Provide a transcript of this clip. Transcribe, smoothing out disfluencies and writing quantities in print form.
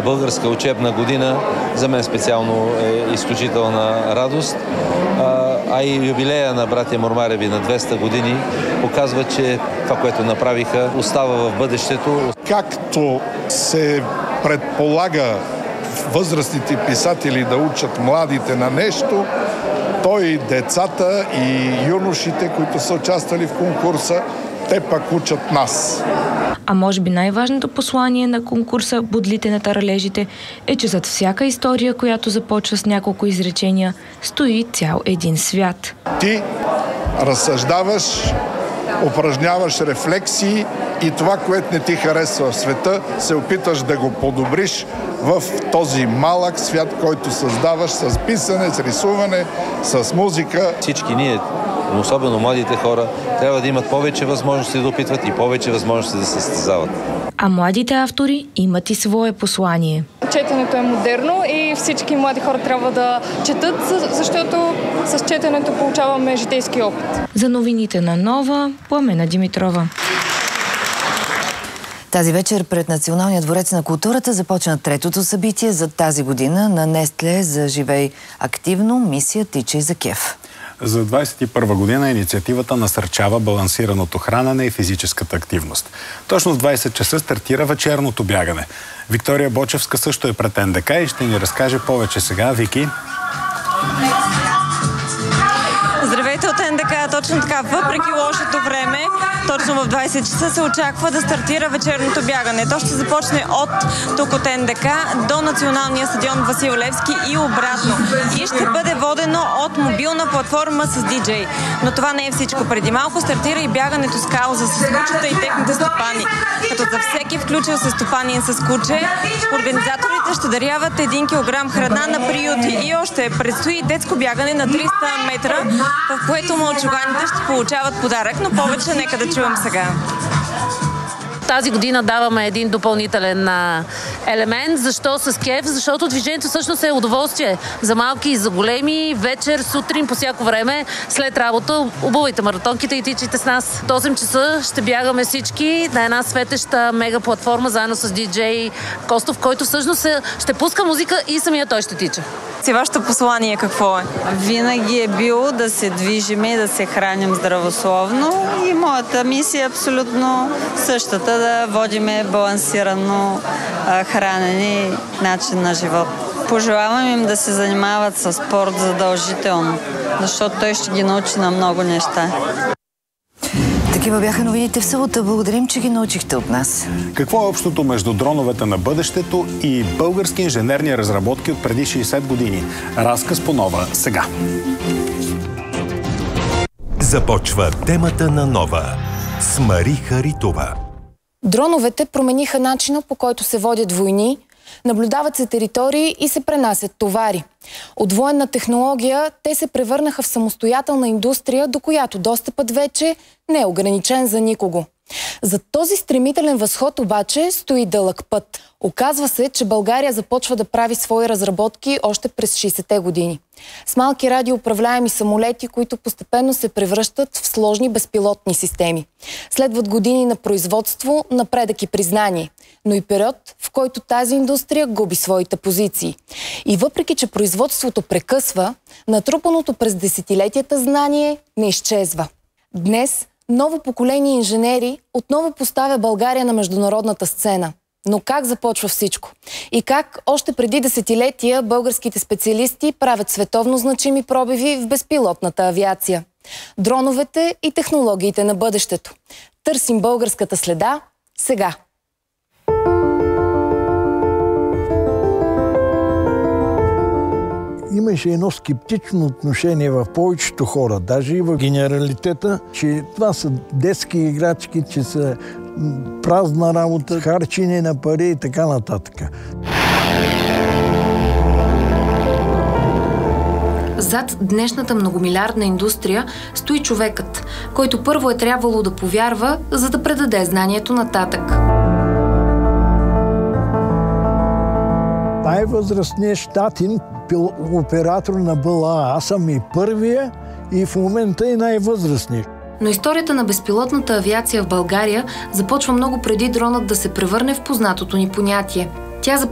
българска учебна година за мен специално е изключителна радост. А и юбилея на братя Мормареви на 200 години показва, че това, което направиха, остава в бъдещето. Както се предполага възрастните писатели да учат младите на нещо, той децата и юношите, които са участвали в конкурса, те пък учат нас. А може би най-важното послание на конкурса "Бодлите на таралежите" е, че зад всяка история, която започва с няколко изречения, стои цял един свят. Ти разсъждаваш, упражняваш рефлексии и това, което не ти харесва в света, се опиташ да го подобриш в този малък свят, който създаваш с писане, с рисуване, с музика. Всички ние, особено младите хора, трябва да имат повече възможности да опитват и повече възможности да се състезават. А младите автори имат и свое послание. Четенето е модерно и всички млади хора трябва да четат, защото с четенето получаваме житейски опит. За новините на Нова, Пламена Димитрова. Тази вечер пред Националния дворец на културата започна третото събитие за тази година на Нестле за "Живей активно" мисия "Тичай за кеф". За 2021 година инициативата насърчава балансираното хранене и физическата активност. Точно в 20 часа стартира вечерното бягане. Виктория Бочевска също е пред НДК и ще ни разкаже повече сега. Вики? Здравейте от НДК. Точно така, въпреки лошото време, точно в 20 часа се очаква да стартира вечерното бягане. То ще започне от тук от НДК до Националния стадион Васил Левски и обратно. И ще бъде водено от мобилна платформа с диджей. Но това не е всичко. Преди малко стартира и бягането с кауза с кучета и техните стопани. Като за всеки включил се стопанин с куче, организаторите ще даряват 1 килограм храна на приюти. И още предстои детско бягане на 300 метра, в което мълчуганите ще получават подарък, но повече нека да чуем сега. Тази година даваме един допълнителен елемент. Защо с кеф? Защото движението всъщност е удоволствие за малки и за големи. Вечер, сутрин, по всяко време, след работа, обувайте маратонките и тичайте с нас. До 8 часа ще бягаме всички на една светеща мега платформа, заедно с диджей Костов, който всъщност ще пуска музика и самия той ще тича. Вашето послание какво е? Винаги е било да се движим и да се храним здравословно и моята мисия е абсолютно същата, да водиме балансирано хранене и начин на живот. Пожелавам им да се занимават с спорт задължително, защото той ще ги научи на много неща. Такива бяха новините в събота. Благодарим, че ги научихте от нас. Какво е общото между дроновете на бъдещето и български инженерни разработки от преди 60 години? Разказ по Нова сега. Започва темата на Нова с Мари Харитова. Дроновете промениха начина, по който се водят войни, наблюдават се територии и се пренасят товари. От военна технология те се превърнаха в самостоятелна индустрия, до която достъпът вече не е ограничен за никого. За този стремителен възход обаче стои дълъг път. Оказва се, че България започва да прави свои разработки още през 60-те години. С малки радиоуправляеми самолети, които постепенно се превръщат в сложни безпилотни системи. Следват години на производство, напредък и признание, но и период, в който тази индустрия губи своите позиции. И въпреки, че производството прекъсва, натрупаното през десетилетията знание не изчезва. Днес ново поколение инженери отново поставя България на международната сцена. Но как започва всичко? И как още преди десетилетия българските специалисти правят световно значими пробиви в безпилотната авиация? Дроновете и технологиите на бъдещето. Търсим българската следа сега. Имаше едно скептично отношение в повечето хора, даже и в генералитета, че това са детски играчки, че са празна работа, харчене на пари и така нататък. Зад днешната многомилиардна индустрия стои човекът, който първо е трябвало да повярва, за да предаде знанието нататък. Най-възрастният щатин оператор на БЛА. Аз съм и първия, и в момента и най-възрастният. Но историята на безпилотната авиация в България започва много преди дронът да се превърне в познатото ни понятие. Тя